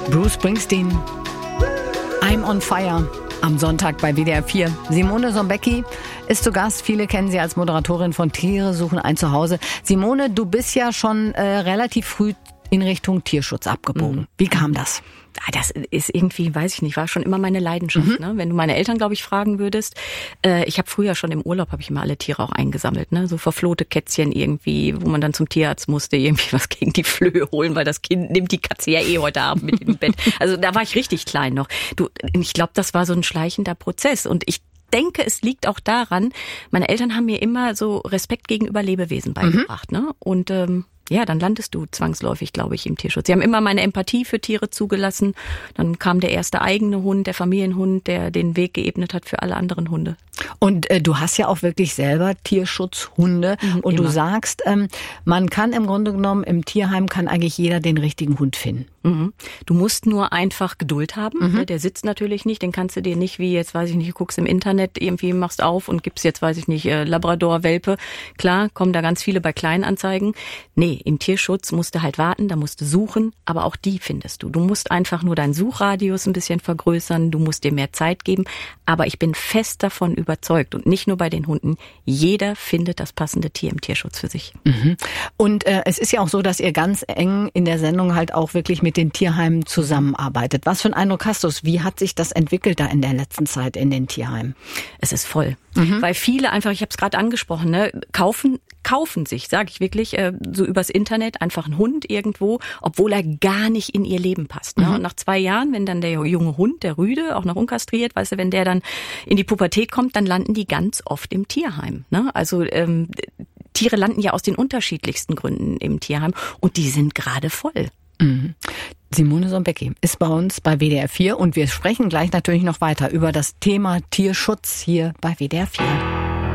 Bruce Springsteen, I'm on Fire. Am Sonntag bei WDR 4. Simone Sonbecki ist zu Gast. Viele kennen sie als Moderatorin von Tiere suchen ein Zuhause. Simone, du bist ja schon relativ früh in Richtung Tierschutz abgebogen. Wie kam das? Das ist irgendwie, weiß ich nicht, war schon immer meine Leidenschaft. Ne? Wenn du meine Eltern, glaube ich, fragen würdest, ich habe früher schon im Urlaub, habe ich immer alle Tiere auch eingesammelt, ne? So verflohte Kätzchen irgendwie, wo man dann zum Tierarzt musste, irgendwie was gegen die Flöhe holen, weil das Kind nimmt die Katze ja heute Abend mit im Bett. Also da war ich richtig klein noch. Ich glaube, das war so ein schleichender Prozess und ich denke, es liegt auch daran, meine Eltern haben mir immer so Respekt gegenüber Lebewesen beigebracht, ne? Und ja, dann landest du zwangsläufig, glaube ich, im Tierschutz. Sie haben immer meine Empathie für Tiere zugelassen. Dann kam der erste eigene Hund, der Familienhund, der den Weg geebnet hat für alle anderen Hunde. Und du hast ja auch wirklich selber Tierschutzhunde. Und immer. Du sagst, man kann im Grunde genommen, im Tierheim kann eigentlich jeder den richtigen Hund finden. Du musst nur einfach Geduld haben. Der sitzt natürlich nicht, den kannst du dir nicht wie jetzt, weiß ich nicht, du guckst im Internet, irgendwie machst auf und gibst jetzt, weiß ich nicht, Labrador-Welpe. Klar, kommen da ganz viele bei Kleinanzeigen. Nee, im Tierschutz musst du halt warten, da musst du suchen, aber auch die findest du. Du musst einfach nur deinen Suchradius ein bisschen vergrößern, du musst dir mehr Zeit geben. Aber ich bin fest davon überzeugt und nicht nur bei den Hunden, jeder findet das passende Tier im Tierschutz für sich. Und es ist ja auch so, dass ihr ganz eng in der Sendung halt auch wirklich mit den Tierheimen zusammenarbeitet. Was für einen Eindruck hast du? Wie hat sich das entwickelt da in der letzten Zeit in den Tierheimen? Es ist voll. Weil viele einfach, ich habe es gerade angesprochen, ne, kaufen sich, sage ich wirklich, so übers Internet einfach einen Hund irgendwo, obwohl er gar nicht in ihr Leben passt. Ne? Und nach 2 Jahren, wenn dann der junge Hund, der Rüde, auch noch unkastriert, weißt du, wenn der dann in die Pubertät kommt, dann landen die ganz oft im Tierheim. Ne? Also Tiere landen ja aus den unterschiedlichsten Gründen im Tierheim und die sind gerade voll. Simone Sonbecki ist bei uns bei WDR 4 und wir sprechen gleich natürlich noch weiter über das Thema Tierschutz hier bei WDR 4.